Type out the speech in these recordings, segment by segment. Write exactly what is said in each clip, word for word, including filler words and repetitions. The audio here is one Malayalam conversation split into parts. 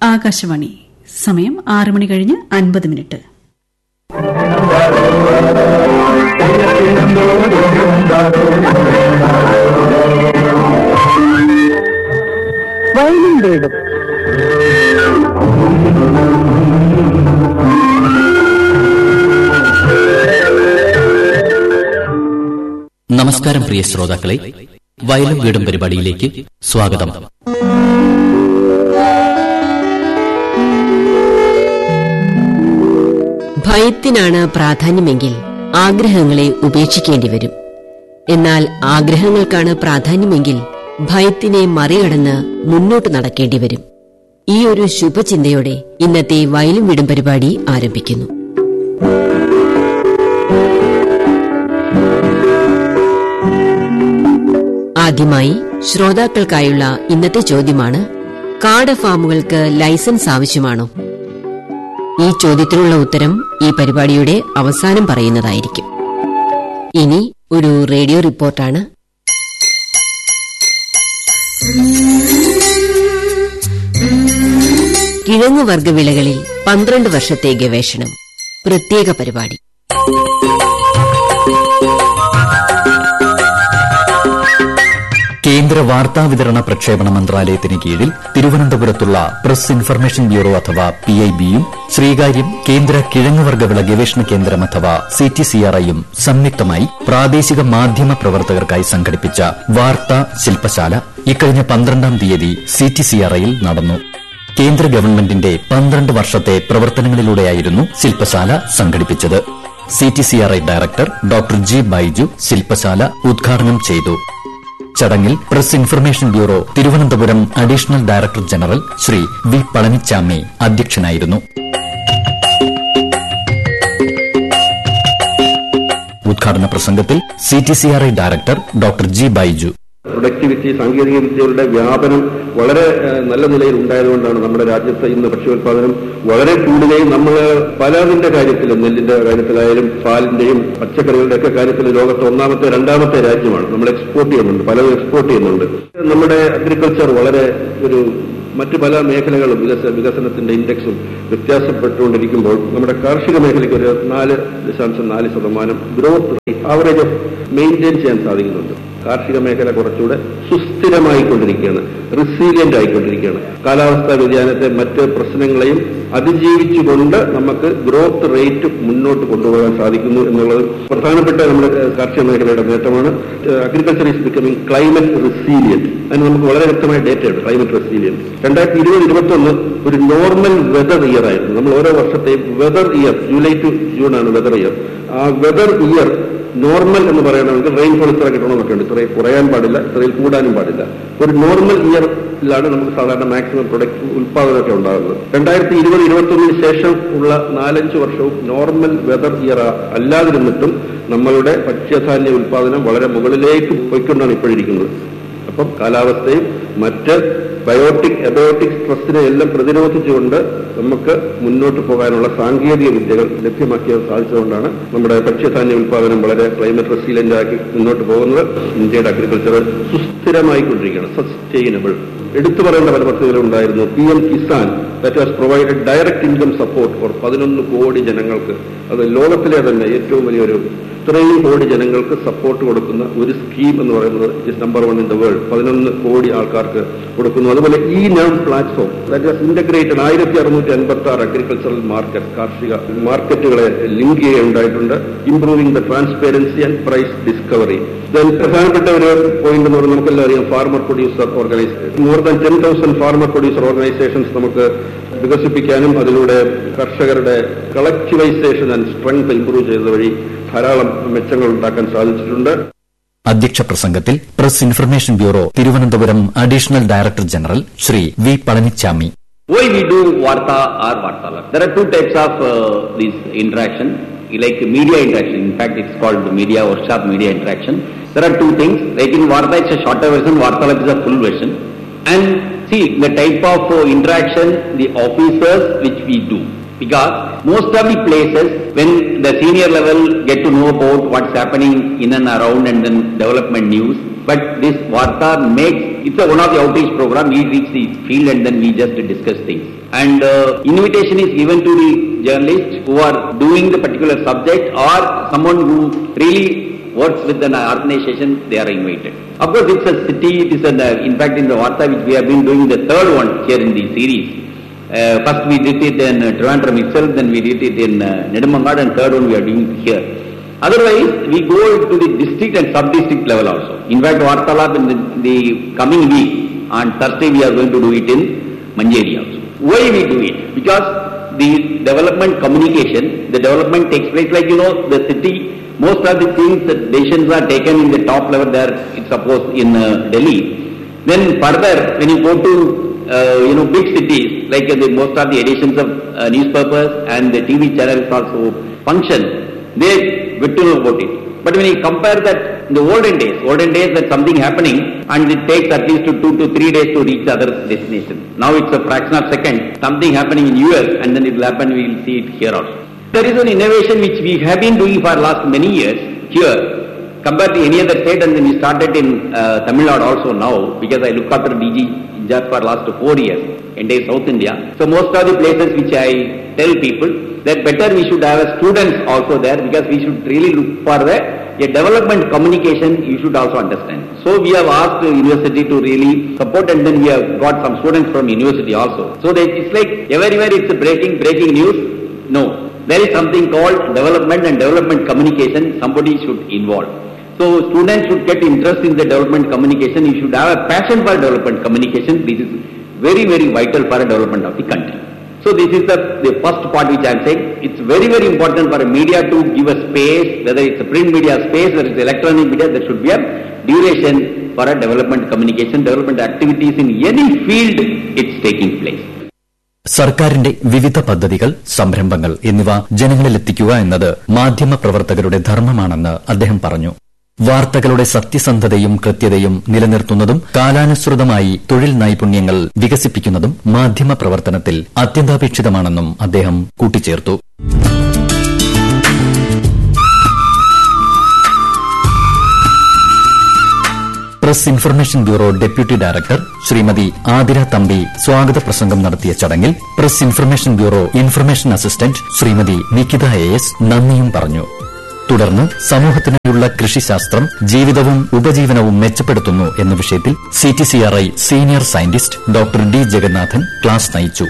ആകാശവാണി. സമയം ആറ് മണി കഴിഞ്ഞ് അൻപത് മിനിറ്റ്. വയലിൻ വീടും നമസ്കാരം പ്രിയ ശ്രോതാക്കളെ, വയലും വീടും പരിപാടിയിലേക്ക് സ്വാഗതം. ഭയത്തിനാണ് പ്രാധാന്യമെങ്കിൽ ആഗ്രഹങ്ങളെ ഉപേക്ഷിക്കേണ്ടി വരും. എന്നാൽ ആഗ്രഹങ്ങൾക്കാണ് പ്രാധാന്യമെങ്കിൽ ഭയത്തിനെ മറികടന്ന് മുന്നോട്ട് നടക്കേണ്ടി വരും. ഈ ഒരു ശുഭചിന്തയോടെ ഇന്നത്തെ വയലും വീടും പരിപാടി ആരംഭിക്കുന്നു. ആദ്യമായി ശ്രോതാക്കൾക്കായുള്ള ഇന്നത്തെ ചോദ്യമാണ്: കാട ഫാമുകൾക്ക് ലൈസൻസ് ആവശ്യമാണോ? ഈ ചോദ്യത്തിനുള്ള ഉത്തരം ഈ പരിപാടിയുടെ അവസാനം പറയുന്നതായിരിക്കും. ഇനി ഒരു റേഡിയോ റിപ്പോർട്ടാണ്. കിഴങ്ങുവർഗ വിളകളിൽ പന്ത്രണ്ട് വർഷത്തെ ഗവേഷണം, പ്രത്യേക പരിപാടി. കേന്ദ്ര വാർത്താവിതരണ പ്രക്ഷേപണ മന്ത്രാലയത്തിന് കീഴിൽ തിരുവനന്തപുരത്തുള്ള പ്രസ് ഇൻഫർമേഷൻ ബ്യൂറോ അഥവാ പി ഐ ബിയും ശ്രീകാര്യം കേന്ദ്ര കിഴങ്ങുവർഗവിള ഗവേഷണ കേന്ദ്രം അഥവാ സി ടി സി ആർ ഐയും സംയുക്തമായി പ്രാദേശിക മാധ്യമ പ്രവർത്തകർക്കായി സംഘടിപ്പിച്ച വാർത്താ ശില്പശാല ഇക്കഴിഞ്ഞ പന്ത്രണ്ടാം തീയതി സി ടി സി ആർ ഐയിൽ നടന്നു. കേന്ദ്ര ഗവൺമെന്റിന്റെ പന്ത്രണ്ട് വർഷത്തെ പ്രവർത്തനങ്ങളിലൂടെയായിരുന്നു ശില്പശാല സംഘടിപ്പിച്ചത്. C T C R I director doctor G Baiju ശില്പശാല ഉദ്ഘാടനം ചെയ്തു. ചടങ്ങിൽ press information bureau Thiruvananthapuram additional director general Shri V Palaniswami അധ്യക്ഷനായിരുന്നു. ഉദ്ഘാടന പ്രസംഗത്തിൽ C T C R I director doctor G Baiju productivity, സാങ്കേതിക വിദ്യകളുടെ വ്യാപനം വളരെ നല്ല നിലയിൽ ഉണ്ടായതുകൊണ്ടാണ് നമ്മുടെ രാജ്യത്ത് ഇന്ന് ഭക്ഷ്യോത്പാദനം വളരെ കൂടുകയും നമ്മൾ പലതിന്റെ കാര്യത്തിലും, നെല്ലിന്റെ കാര്യത്തിലായാലും പാലിന്റെയും പച്ചക്കറികളുടെ ഒക്കെ കാര്യത്തിൽ ലോകത്ത് ഒന്നാമത്തെ രണ്ടാമത്തെ രാജ്യമാണ്. നമ്മൾ എക്സ്പോർട്ട് ചെയ്യുന്നുണ്ട്, പലതും എക്സ്പോർട്ട് ചെയ്യുന്നുണ്ട്. നമ്മുടെ അഗ്രികൾച്ചർ വളരെ ഒരു മറ്റു പല മേഖലകളും വികസ വികസനത്തിന്റെ ഇൻഡെക്സും വ്യത്യാസപ്പെട്ടുകൊണ്ടിരിക്കുമ്പോൾ നമ്മുടെ കാർഷിക മേഖലയ്ക്ക് ഒരു നാല് ദശാംശം നാല് ശതമാനം ഗ്രോത്ത് ആവറേജ് മെയിൻറ്റെയിൻ ചെയ്യാൻ സാധിക്കുന്നുണ്ട്. കാർഷിക മേഖല കുറച്ചുകൂടെ സുസ്ഥിരമായിക്കൊണ്ടിരിക്കുകയാണ്, റിസീലിയന്റ് ആയിക്കൊണ്ടിരിക്കുകയാണ്. കാലാവസ്ഥാ വ്യതിയാനത്തെ മറ്റ് പ്രശ്നങ്ങളെയും അതിജീവിച്ചുകൊണ്ട് നമുക്ക് ഗ്രോത്ത് റേറ്റ് മുന്നോട്ട് കൊണ്ടുപോകാൻ സാധിക്കുന്നു എന്നുള്ളത് പ്രധാനപ്പെട്ട നമ്മുടെ കാർഷിക മേഖലയുടെ നേട്ടമാണ്. Agriculture is becoming climate resilient. അതിന് നമുക്ക് വളരെ വ്യക്തമായ ഡേറ്റയുണ്ട്. ക്ലൈമറ്റ് റെസിലിയൻസ് രണ്ടായിരത്തി ഇരുപത് ഇരുപത്തി ഒന്ന് ഒരു നോർമൽ വെതർ ഇയർ ആയിരുന്നു. നമ്മൾ ഓരോ വർഷത്തെയും weather year, July two June ആണ് വെതർ ഇയർ. ആ വെതർ ഇയർ നോർമൽ എന്ന് പറയണമെങ്കിൽ റെയിൻഫോൾ ഇത്ര കിട്ടണമെന്നൊക്കെ ഉണ്ട്. ഇത്രയും കുറയാൻ പാടില്ല, ഇത്രയും കൂടാനും പാടില്ല. ഒരു നോർമൽ ഇയറിലാണ് നമുക്ക് സാധാരണ മാക്സിമം പ്രൊഡക്റ്റ് ഉത്പാദനമൊക്കെ ഉണ്ടാകുന്നത്. രണ്ടായിരത്തി ഇരുപത് ഇരുപത്തി ഒന്നിന് ശേഷം ഉള്ള നാലഞ്ച് വർഷവും നോർമൽ വെതർ ഇയർ അല്ലാതിരുന്നിട്ടും നമ്മളുടെ ഭക്ഷ്യധാന്യ ഉത്പാദനം വളരെ മുകളിലേക്ക് പോയിക്കൊണ്ടാണ് ഇപ്പോഴിരിക്കുന്നത്. അപ്പം കാലാവസ്ഥയും മറ്റ് ബയോട്ടിക് എബയോട്ടിക് സ്ട്രെസ്സിനെ എല്ലാം പ്രതിരോധിച്ചുകൊണ്ട് നമുക്ക് മുന്നോട്ട് പോകാനുള്ള സാങ്കേതിക വിദ്യകൾ ലഭ്യമാക്കിയാൽ സാധിച്ചതുകൊണ്ടാണ് നമ്മുടെ ഭക്ഷ്യധാന്യ ഉത്പാദനം വളരെ ക്ലൈമറ്റ് റെസിലിയന്റ് ആക്കി മുന്നോട്ട് പോകുന്നത്. ഇന്ത്യയുടെ അഗ്രികൾച്ചർ സുസ്ഥിരമായിക്കൊണ്ടിരിക്കുകയാണ്, സസ്റ്റൈനബിൾ. എടുത്തു പറയേണ്ട പല പദ്ധതികളും ഉണ്ടായിരുന്നു. P M Kisan, that was provided direct income support for പതിനൊന്ന് കോടി ജനങ്ങൾക്ക്. അത് ലോകത്തിലെ തന്നെ ഏറ്റവും വലിയൊരു ഇത്രയും കോടി ജനങ്ങൾക്ക് സപ്പോർട്ട് കൊടുക്കുന്ന ഒരു സ്കീം എന്ന് പറയുന്നത് is number one in the world. പതിനൊന്ന് കോടി ആൾക്കാർക്ക് കൊടുക്കുന്നു. അതുപോലെ ഈ നാം പ്ലാറ്റ്ഫോം ദാറ്റ് വാസ് ഇന്റഗ്രേറ്റഡ് ആയിരത്തി അറുന്നൂറ്റി അൻപത്തി ആറ് അഗ്രികൾച്ചറൽ മാർക്കറ്റ്, കാർഷിക മാർക്കറ്റുകളെ link ചെയ്യുകയുണ്ടായിട്ടുണ്ട്. Improving the transparency and price discovery. Then പ്രധാനപ്പെട്ട ഒരു പോയിന്റ് എന്ന് പറയുന്നത് നമുക്കെല്ലാം അറിയാം, farmer producer organisation. More than ten thousand farmer producer organisations നമുക്ക് വികസിപ്പിക്കാനും അതിലൂടെ കർഷകരുടെ കളക്ടിവൈസേഷൻ ആൻഡ് സ്ട്രെങ്ത് ഇംപ്രൂവ് ചെയ്ത വഴി ധാരാളം മെച്ചങ്ങൾ ഉണ്ടാക്കാൻ സാധിച്ചിട്ടുണ്ട്. അധ്യക്ഷ പ്രസംഗത്തിൽ press information bureau Thiruvananthapuram additional director general Shri V Palaniswami. Why we do Varta or Vartala? There are two types of uh, this interaction, like media interaction. In fact, it's called media workshop, media interaction. There are two things. Like in Varta, it's a shorter version. Vartala is a full version. And see the type of uh, interaction, the officers which we do. Because most of the places, when the senior level get to know about what's happening in and around and then development news, but this Varta makes It's a one of the outreach program. We reach the field and then we just discuss things. And uh, invitation is given to the journalists who are doing the particular subject or someone who really works with an organization, they are invited. Of course, it's a city, it is an, uh, in fact in the Varta which we have been doing the third one here in the series. Uh, first we did it in uh, Trivandrum itself, then we did it in uh, Nedumangad, and third one we are doing it here. Otherwise, we go to the district and sub-district level also. In fact, Vartalab in the, the coming week, on Thursday we are going to do it in Manjeri also. Why we do it? Because the development communication, the development takes place like, you know, the city, most of the things, the decisions are taken in the top level there, it's supposed in uh, Delhi. Then further, when you go to Uh, you know, big cities, like uh, the, most of the editions of uh, newspapers and the T V channels also function, they get to know about it. But when you compare that in the olden days, olden days that something happening and it takes at least two to three days to reach the other destination. Now it's a fraction of a second, something happening in U S and then it will happen, we will see it here also. There is an innovation which we have been doing for last many years here compared to any other state, and then we started in uh, Tamil Nadu also now, because I look after D G just for last four years, entire South India. So most of the places which I tell people that better we should have students also there, because we should really look for the a development communication you should also understand. So we have asked the university to really support, and then we have got some students from university also. So they, it's like everywhere it's a breaking, breaking news. No, there is something called development and development communication. Somebody should involve. So students should get interest in the development communication. You should have a passion for development communication. This is very, very vital for the development of the country. So this is the, the first part which I am saying. It's very, very important for a media to give a space, whether it's a print media space, whether it's electronic media, there should be a duration for a development communication, development activities in any field it's taking place. സർക്കാരിന്റെ വിവിധ പദ്ധതികൾ, സംരംഭങ്ങൾ എന്നിവ ജനങ്ങളിലെത്തിക്കുക എന്നത് മാധ്യമപ്രവർത്തകരുടെ ധർമ്മമാണെന്ന് അദ്ദേഹം പറഞ്ഞു. വാർത്തകളുടെ സത്യസന്ധതയും കൃത്യതയും നിലനിർത്തുന്നതും കാലാനുസൃതമായി തൊഴിൽ നൈപുണ്യങ്ങൾ വികസിപ്പിക്കുന്നതും മാധ്യമപ്രവർത്തനത്തിൽ അത്യന്താപേക്ഷിതമാണെന്നും അദ്ദേഹം കൂട്ടിച്ചേർത്തു. Press information bureau deputy director Shrimati Athira Thampi സ്വാഗത പ്രസംഗം നടത്തിയ ചടങ്ങിൽ press information bureau information assistant Shrimati Nikita A S നന്ദിയും പറഞ്ഞു. തുടർന്ന് സമൂഹത്തിനുള്ള കൃഷിശാസ്ത്രം ജീവിതവും ഉപജീവനവും മെച്ചപ്പെടുത്തുന്നു എന്ന വിഷയത്തിൽ C T C R I senior scientist doctor D Jagannathan class നയിച്ചു.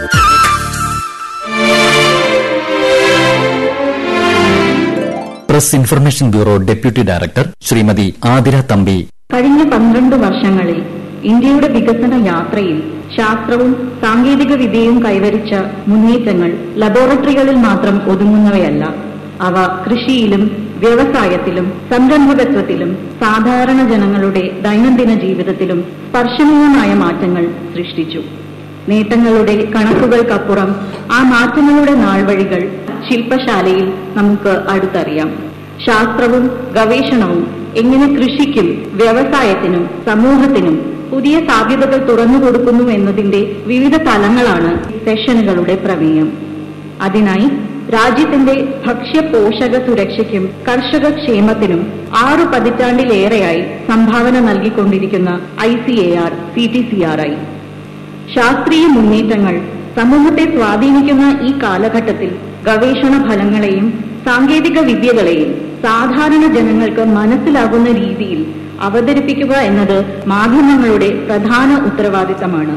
Press information bureau deputy director Shrimati Athira Thampi കഴിഞ്ഞ പന്ത്രണ്ട് വർഷങ്ങളിൽ ഇന്ത്യയുടെ വികസന യാത്രയിൽ ശാസ്ത്രവും സാങ്കേതിക വിദ്യയും കൈവരിച്ച മുന്നേറ്റങ്ങൾ ലബോറട്ടറികളിൽ മാത്രം ഒതുങ്ങുന്നവയല്ല. അവ കൃഷിയിലും വ്യവസായത്തിലും സംരംഭകത്വത്തിലും സാധാരണ ജനങ്ങളുടെ ദൈനംദിന ജീവിതത്തിലും സ്പർശനീയമായ മാറ്റങ്ങൾ സൃഷ്ടിച്ചു. നേട്ടങ്ങളുടെ കണക്കുകൾക്കപ്പുറം ആ മാറ്റങ്ങളുടെ നാൾവഴികൾ ശില്പശാലയിൽ നമുക്ക് അടുത്തറിയാം. ശാസ്ത്രവും ഗവേഷണവും എങ്ങനെ കൃഷിക്കും വ്യവസായത്തിനും സമൂഹത്തിനും പുതിയ സാധ്യതകൾ തുറന്നുകൊടുക്കുന്നു എന്നതിന്റെ വിവിധ തലങ്ങളാണ് സെഷനുകളുടെ പ്രമേയം. അതിനായി രാജ്യത്തിന്റെ ഭക്ഷ്യ പോഷക സുരക്ഷയ്ക്കും കർഷക ക്ഷേമത്തിനും ആറു പതിറ്റാണ്ടിലേറെയായി സംഭാവന നൽകിക്കൊണ്ടിരിക്കുന്ന I C A R, C T C R I. ശാസ്ത്രീയ മുന്നേറ്റങ്ങൾ സമൂഹത്തെ സ്വാധീനിക്കുന്ന ഈ കാലഘട്ടത്തിൽ ഗവേഷണ ഫലങ്ങളെയും സാങ്കേതിക വിദ്യകളെയും സാധാരണ ജനങ്ങൾക്ക് മനസ്സിലാകുന്ന രീതിയിൽ അവതരിപ്പിക്കുക എന്നത് മാധ്യമങ്ങളുടെ പ്രധാന ഉത്തരവാദിത്തമാണ്.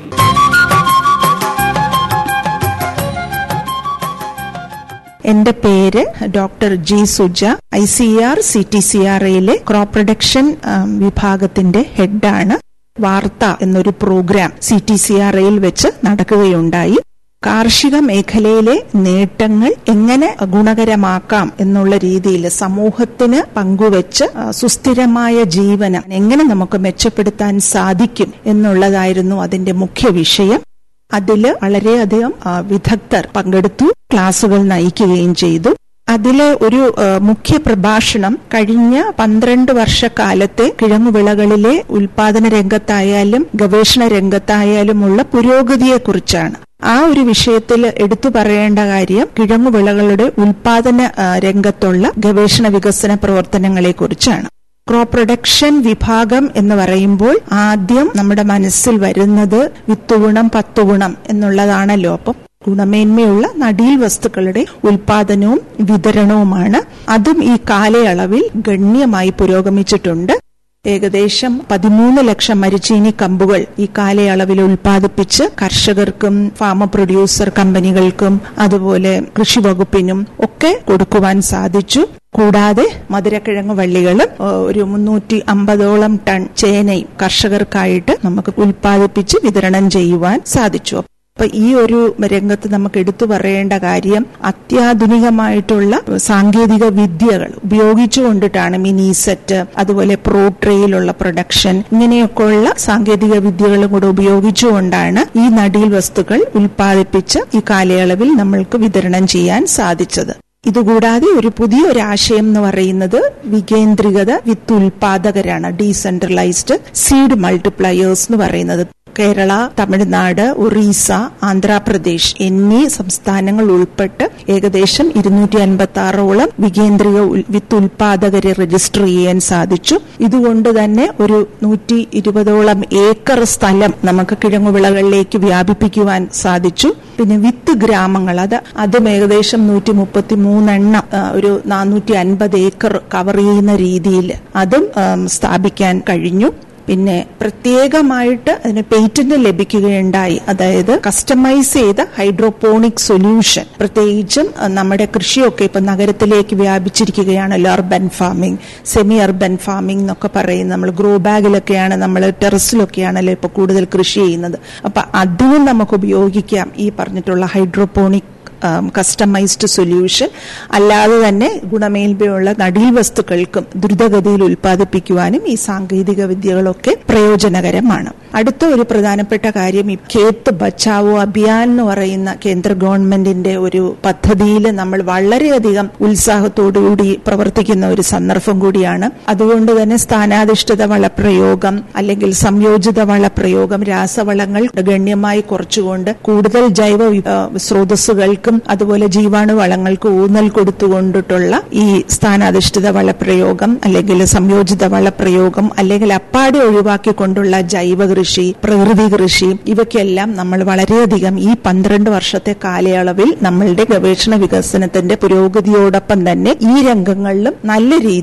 എന്റെ പേര് doctor G Suja. I C R C T C R ഐയിലെ crop production വിഭാഗത്തിന്റെ ഹെഡാണ്. വാർത്ത എന്നൊരു programme C T C R ഐയിൽ വെച്ച് നടക്കുകയുണ്ടായി. കാർഷിക മേഖലയിലെ നേട്ടങ്ങൾ എങ്ങനെ ഗുണകരമാക്കാം എന്നുള്ള രീതിയിൽ സമൂഹത്തിന് പങ്കുവെച്ച് സുസ്ഥിരമായ ജീവനം എങ്ങനെ നമുക്ക് മെച്ചപ്പെടുത്താൻ സാധിക്കും എന്നുള്ളതായിരുന്നു അതിന്റെ മുഖ്യ വിഷയം. അതില് വളരെയധികം വിദഗ്ധർ പങ്കെടുത്തു, ക്ലാസുകൾ നയിക്കുകയും ചെയ്തു. അതിലെ ഒരു മുഖ്യ പ്രഭാഷണം കഴിഞ്ഞ പന്ത്രണ്ട് വർഷക്കാലത്തെ കിഴങ്ങുവിളകളിലെ ഉൽപാദന രംഗത്തായാലും ഗവേഷണ രംഗത്തായാലുമുള്ള പുരോഗതിയെക്കുറിച്ചാണ്. ആ ഒരു വിഷയത്തിൽ എടുത്തു പറയേണ്ട കാര്യം കിഴങ്ങുവിളകളുടെ ഉൽപാദന രംഗത്തുള്ള ഗവേഷണ വികസന പ്രവർത്തനങ്ങളെക്കുറിച്ചാണ്. ക്രോപ്പ് പ്രൊഡക്ഷൻ വിഭാഗം എന്ന് പറയുമ്പോൾ ആദ്യം നമ്മുടെ മനസ്സിൽ വരുന്നത് വിത്തുഗുണം പത്തുഗുണം എന്നുള്ളതാണല്ലോ. അപ്പം ഗുണമേന്മയുള്ള നടീൽ വസ്തുക്കളുടെ ഉൽപാദനവും വിതരണവുമാണ്. അതും ഈ കാലയളവിൽ ഗണ്യമായി പുരോഗമിച്ചിട്ടുണ്ട്. ഏകദേശം പതിമൂന്ന് ലക്ഷം മരിച്ചീനി കമ്പുകൾ ഈ കാലയളവിൽ ഉൽപ്പാദിപ്പിച്ച് കർഷകർക്കും ഫാമ പ്രൊഡ്യൂസർ കമ്പനികൾക്കും അതുപോലെ കൃഷി വകുപ്പിനും ഒക്കെ കൊടുക്കുവാൻ സാധിച്ചു. കൂടാതെ മധുരക്കിഴങ്ങ് വള്ളികളും ഒരു മുന്നൂറ്റി അമ്പതോളം ടൺ ചേനയും കർഷകർക്കായിട്ട് നമുക്ക് ഉൽപ്പാദിപ്പിച്ച് വിതരണം ചെയ്യുവാൻ സാധിച്ചു. അപ്പൊ ഈ ഒരു രംഗത്ത് നമുക്ക് എടുത്തു പറയേണ്ട കാര്യം അത്യാധുനികമായിട്ടുള്ള സാങ്കേതിക വിദ്യകൾ ഉപയോഗിച്ചുകൊണ്ടിട്ടാണ് മിനിസെറ്റ് അതുപോലെ പ്രോ ട്രേയിലുള്ള പ്രൊഡക്ഷൻ ഇങ്ങനെയൊക്കെയുള്ള സാങ്കേതിക വിദ്യകളും കൂടെ ഉപയോഗിച്ചുകൊണ്ടാണ് ഈ നടീൽ വസ്തുക്കൾ ഉൽപ്പാദിപ്പിച്ച് ഈ കാലയളവിൽ നമ്മൾക്ക് വിതരണം ചെയ്യാൻ സാധിച്ചത്. ഇതുകൂടാതെ ഒരു പുതിയ ഒരു ആശയം എന്ന് പറയുന്നത് വികേന്ദ്രീകൃത വിത്ത് ഉൽപാദകരാണ്, ഡീസെൻട്രലൈസ്ഡ് സീഡ് മൾട്ടിപ്ലയേഴ്സ് എന്ന് പറയുന്നത്. കേരള, തമിഴ്നാട്, ഒറീസ, ആന്ധ്രാപ്രദേശ് എന്നീ സംസ്ഥാനങ്ങൾ ഉൾപ്പെട്ട് ഏകദേശം ഇരുന്നൂറ്റി അൻപത്തി ആറോളം വികേന്ദ്രിക വിത്ത് ഉൽപാദകരെ രജിസ്റ്റർ ചെയ്യാൻ സാധിച്ചു. ഇതുകൊണ്ട് തന്നെ ഒരു നൂറ്റി ഇരുപതോളം ഏക്കർ സ്ഥലം നമുക്ക് കിഴങ്ങുവിളകളിലേക്ക് വ്യാപിപ്പിക്കുവാൻ സാധിച്ചു. പിന്നെ വിത്ത് ഗ്രാമങ്ങൾ അത് അതും ഏകദേശം നൂറ്റി മുപ്പത്തി മൂന്നെണ്ണം ഒരു നാനൂറ്റി അൻപത് ഏക്കർ കവർ ചെയ്യുന്ന രീതിയിൽ അതും സ്ഥാപിക്കാൻ കഴിഞ്ഞു. പിന്നെ പ്രത്യേകമായിട്ട് അതിന് പേറ്റന്റ് ലഭിക്കുകയുണ്ടായി. അതായത് കസ്റ്റമൈസ് ചെയ്ത ഹൈഡ്രോപോണിക് സൊല്യൂഷൻ, പ്രത്യേകിച്ചും നമ്മുടെ കൃഷിയൊക്കെ ഇപ്പൊ നഗരത്തിലേക്ക് വ്യാപിച്ചിരിക്കുകയാണല്ലോ. Urban farming, semi urban farming എന്നൊക്കെ പറയും. നമ്മൾ ഗ്രോ ബാഗിലൊക്കെയാണ്, നമ്മൾ ടെറസിലൊക്കെയാണല്ലോ ഇപ്പൊ കൂടുതൽ കൃഷി ചെയ്യുന്നത്. അപ്പൊ അതിനും നമുക്ക് ഉപയോഗിക്കാം ഈ പറഞ്ഞിട്ടുള്ള ഹൈഡ്രോപോണിക് കസ്റ്റമൈസ്ഡ് സൊല്യൂഷൻ. അല്ലാതെ തന്നെ ഗുണമേന്മയുള്ള നടീൽ വസ്തുക്കൾക്കും ദ്രുതഗതിയിൽ ഉൽപ്പാദിപ്പിക്കുവാനും ഈ സാങ്കേതിക വിദ്യകളൊക്കെ പ്രയോജനകരമാണ്. അടുത്ത ഒരു പ്രധാനപ്പെട്ട കാര്യം ഈ ഖേത്ത് ബച്ചാവോ അഭിയാൻ എന്ന് പറയുന്ന കേന്ദ്ര ഗവൺമെന്റിന്റെ ഒരു പദ്ധതിയിൽ നമ്മൾ വളരെയധികം ഉത്സാഹത്തോടുകൂടി പ്രവർത്തിക്കുന്ന ഒരു സന്ദർഭം കൂടിയാണ്. അതുകൊണ്ട് തന്നെ സ്ഥാനാധിഷ്ഠിത വളപ്രയോഗം അല്ലെങ്കിൽ സംയോജിത വളപ്രയോഗം, രാസവളങ്ങൾ ഗണ്യമായി കുറച്ചുകൊണ്ട് കൂടുതൽ ജൈവ സ്രോതസ്സുകൾക്ക് അതുപോലെ ജീവാണു വളങ്ങൾക്ക് ഊന്നൽ കൊടുത്തുകൊണ്ടിട്ടുള്ള ഈ സ്ഥാനാധിഷ്ഠിത വളപ്രയോഗം അല്ലെങ്കിൽ സംയോജിത വളപ്രയോഗം അല്ലെങ്കിൽ അപ്പാടെ ഒഴിവാക്കിക്കൊണ്ടുള്ള ജൈവ കൃഷി, പ്രകൃതി കൃഷി, ഇവയ്ക്കെല്ലാം നമ്മൾ വളരെയധികം ഈ പന്ത്രണ്ട് വർഷത്തെ കാലയളവിൽ നമ്മളുടെ ഗവേഷണ വികസനത്തിന്റെ പുരോഗതിയോടൊപ്പം തന്നെ ഈ രംഗങ്ങളിലും നല്ല രീതിയിൽ